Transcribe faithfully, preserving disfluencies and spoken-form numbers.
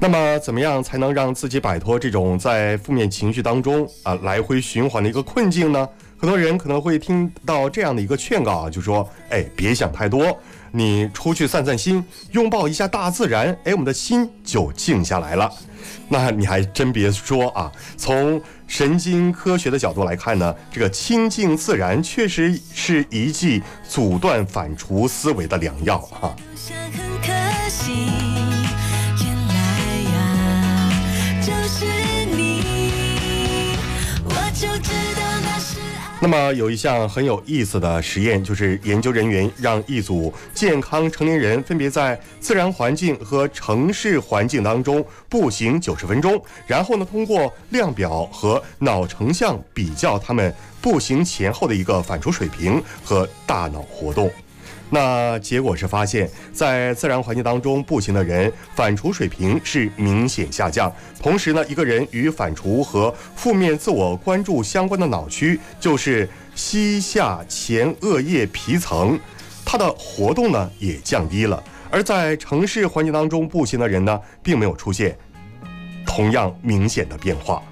那么怎么样才能让自己摆脱这种在负面情绪当中啊来回循环的一个困境呢？很多人可能会听到这样的一个劝告啊，就说哎，别想太多，你出去散散心，拥抱一下大自然，哎，我们的心就静下来了。那你还真别说啊，从神经科学的角度来看呢，这个亲近自然确实是一剂阻断反刍思维的良药啊。那么有一项很有意思的实验，就是研究人员让一组健康成年人分别在自然环境和城市环境当中步行九十分钟，然后呢，通过量表和脑成像比较他们步行前后的一个反刍水平和大脑活动。那结果是发现，在自然环境当中步行的人，反刍水平是明显下降。同时呢，一个人与反刍和负面自我关注相关的脑区，就是膝下前额叶皮层，它的活动呢也降低了。而在城市环境当中步行的人呢，并没有出现同样明显的变化。